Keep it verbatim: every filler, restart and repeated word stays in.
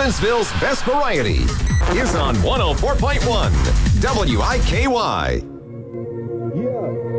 Evansville's best variety is on one oh four point one W I K Y. Yeah.